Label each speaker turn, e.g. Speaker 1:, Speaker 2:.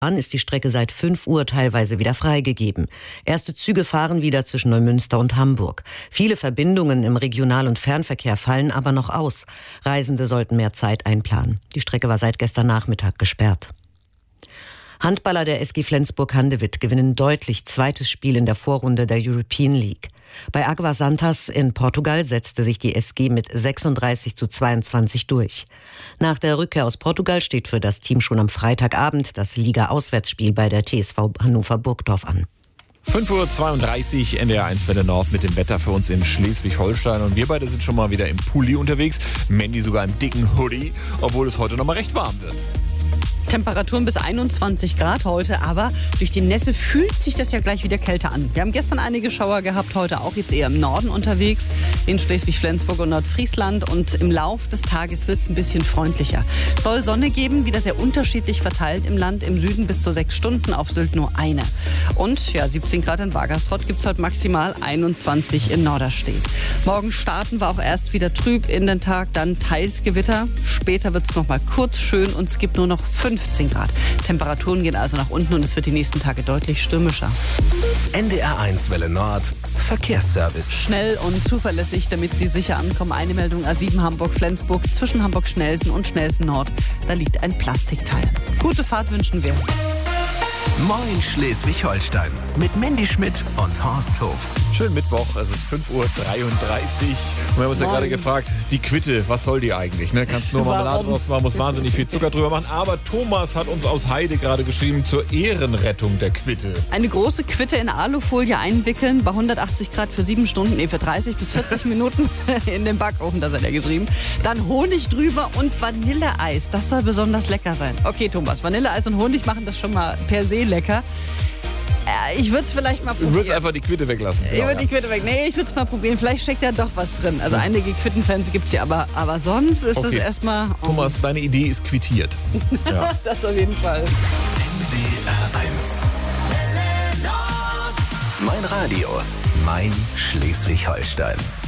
Speaker 1: ist die Strecke seit 5 Uhr teilweise wieder freigegeben. Erste Züge fahren wieder zwischen Neumünster und Hamburg. Viele Verbindungen im Regional- und Fernverkehr fallen aber noch aus. Reisende sollten mehr Zeit einplanen. Die Strecke war seit gestern Nachmittag gesperrt. Handballer der SG Flensburg-Handewitt gewinnen deutlich zweites Spiel in der Vorrunde der European League. Bei Águas Santas in Portugal setzte sich die SG mit 36:22 durch. Nach der Rückkehr aus Portugal steht für das Team schon am Freitagabend das Liga-Auswärtsspiel bei der TSV Hannover Burgdorf an.
Speaker 2: 5:32 Uhr, NDR1 Welle Nord mit dem Wetter für uns in Schleswig-Holstein. Und wir beide sind schon mal wieder im Pulli unterwegs. Mandy sogar im dicken Hoodie, obwohl es heute noch mal recht warm wird.
Speaker 3: Temperaturen bis 21 Grad heute, aber durch die Nässe fühlt sich das ja gleich wieder kälter an. Wir haben gestern einige Schauer gehabt, heute auch jetzt eher im Norden unterwegs, in Schleswig-Flensburg und Nordfriesland. Und im Lauf des Tages wird es ein bisschen freundlicher. Es soll Sonne geben, wieder sehr unterschiedlich verteilt im Land. Im Süden bis zu 6 Stunden, auf Sylt nur eine. Und ja, 17 Grad in Wagersrott gibt es heute maximal 21 in Norderstedt. Morgen starten wir auch erst wieder trüb in den Tag, dann teils Gewitter. Später wird es noch mal kurz schön und es gibt nur noch 15 Grad. Temperaturen gehen also nach unten und es wird die nächsten Tage deutlich stürmischer.
Speaker 4: NDR1 Welle Nord, Verkehrsservice.
Speaker 3: Schnell und zuverlässig, damit Sie sicher ankommen. Eine Meldung A7 Hamburg-Flensburg zwischen Hamburg-Schnelsen und Schnelsen-Nord. Da liegt ein Plastikteil. Gute Fahrt wünschen wir.
Speaker 4: Moin Schleswig-Holstein mit Mandy Schmidt und Horst Hof.
Speaker 2: Schönen Mittwoch, es ist 5:33 Uhr. Und wir haben uns ja gerade gefragt, die Quitte, was soll die eigentlich? Ne? Kannst nur Marmelade draus machen, muss wahnsinnig viel Zucker drüber machen. Aber Thomas hat uns aus Heide gerade geschrieben zur Ehrenrettung der Quitte.
Speaker 3: Eine große Quitte in Alufolie einwickeln, bei 180 Grad für 7 Stunden, für 30 bis 40 Minuten in den Backofen, das hat er geschrieben. Dann Honig drüber und Vanilleeis, das soll besonders lecker sein. Okay, Thomas, Vanilleeis und Honig machen das schon mal per se lecker. Ich würde es vielleicht mal probieren.
Speaker 2: Du würdest einfach die Quitte weglassen.
Speaker 3: Ich würde die Quitte weg. Nee, ich würde es mal probieren. Vielleicht steckt da doch was drin. Also einige Quittenfans gibt es ja, aber sonst ist das erstmal...
Speaker 2: Thomas, deine Idee ist quittiert.
Speaker 3: Ja. Das auf jeden Fall.
Speaker 4: NDR1. Mein Radio, mein Schleswig-Holstein.